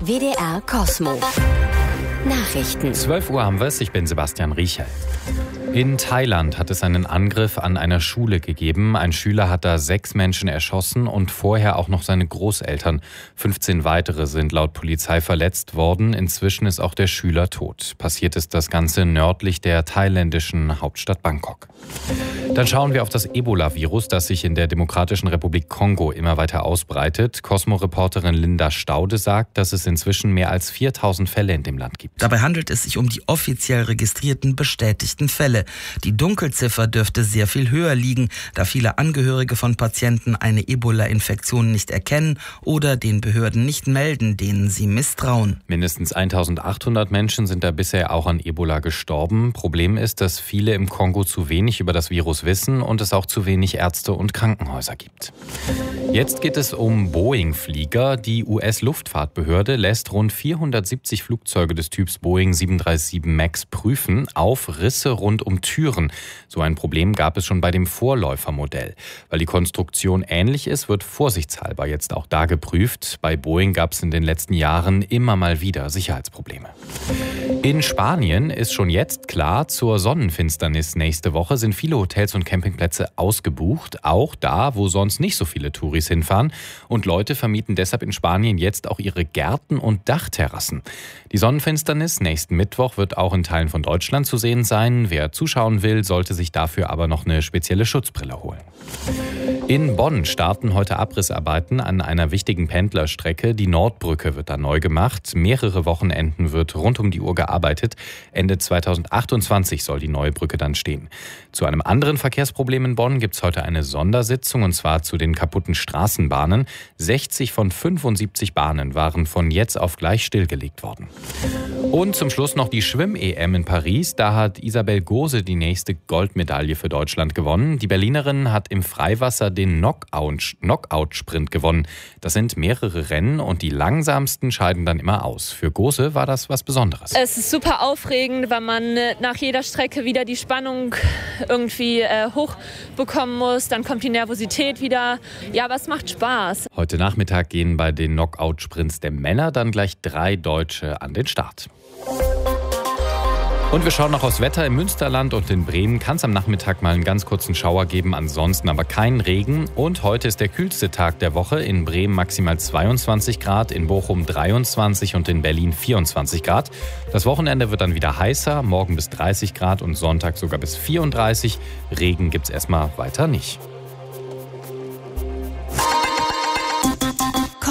WDR Kosmo. Nachrichten. 12 Uhr haben wir es, ich bin Sebastian Riecher. In Thailand hat es einen Angriff an einer Schule gegeben. Ein Schüler hat da 6 Menschen erschossen und vorher auch noch seine Großeltern. 15 weitere sind laut Polizei verletzt worden. Inzwischen ist auch der Schüler tot. Passiert ist das Ganze nördlich der thailändischen Hauptstadt Bangkok. Dann schauen wir auf das Ebola-Virus, das sich in der Demokratischen Republik Kongo immer weiter ausbreitet. Cosmo-Reporterin Linda Staude sagt, dass es inzwischen mehr als 4000 Fälle in dem Land gibt. Dabei handelt es sich um die offiziell registrierten, bestätigten Fälle. Die Dunkelziffer dürfte sehr viel höher liegen, da viele Angehörige von Patienten eine Ebola-Infektion nicht erkennen oder den Behörden nicht melden, denen sie misstrauen. Mindestens 1800 Menschen sind da bisher auch an Ebola gestorben. Problem ist, dass viele im Kongo zu wenig über das Virus wissen und es auch zu wenig Ärzte und Krankenhäuser gibt. Jetzt geht es um Boeing-Flieger. Die US-Luftfahrtbehörde lässt rund 470 Flugzeuge des Typs Boeing 737 MAX prüfen auf Risse rund um Türen. So ein Problem gab es schon bei dem Vorläufermodell. Weil die Konstruktion ähnlich ist, wird vorsichtshalber jetzt auch da geprüft. Bei Boeing gab es in den letzten Jahren immer mal wieder Sicherheitsprobleme. In Spanien ist schon jetzt klar, zur Sonnenfinsternis nächste Woche sind viele Hotels und Campingplätze ausgebucht. Auch da, wo sonst nicht so viele Touris hinfahren. Und Leute vermieten deshalb in Spanien jetzt auch ihre Gärten und Dachterrassen. Die Sonnenfinsternis nächsten Mittwoch wird auch in Teilen von Deutschland zu sehen sein. Wer zuschauen will, sollte sich dafür aber noch eine spezielle Schutzbrille holen. In Bonn starten heute Abrissarbeiten an einer wichtigen Pendlerstrecke. Die Nordbrücke wird da neu gemacht. Mehrere Wochenenden wird rund um die Uhr gearbeitet. Ende 2028 soll die neue Brücke dann stehen. Zu einem anderen Verkehrsproblem in Bonn gibt es heute eine Sondersitzung, und zwar zu den kaputten Straßenbahnen. 60 von 75 Bahnen waren von jetzt auf gleich stillgelegt worden. Und zum Schluss noch die Schwimm-EM in Paris. Da hat Isabel Gose die nächste Goldmedaille für Deutschland gewonnen. Die Berlinerin hat im Freiwasser den Knockout-Sprint gewonnen. Das sind mehrere Rennen und die langsamsten scheiden dann immer aus. Für Gose war das was Besonderes. Es ist super aufregend, weil man nach jeder Strecke wieder die Spannung irgendwie hochbekommen muss. Dann kommt die Nervosität wieder. Ja, aber es macht Spaß. Heute Nachmittag gehen bei den Knockout-Sprints der Männer dann gleich 3 Deutsche an den Start. Und wir schauen noch aufs Wetter. Im Münsterland und in Bremen kann es am Nachmittag mal einen ganz kurzen Schauer geben, ansonsten aber keinen Regen. Und heute ist der kühlste Tag der Woche. In Bremen maximal 22 Grad, in Bochum 23 und in Berlin 24 Grad. Das Wochenende wird dann wieder heißer, morgen bis 30 Grad und Sonntag sogar bis 34. Regen gibt's erstmal weiter nicht.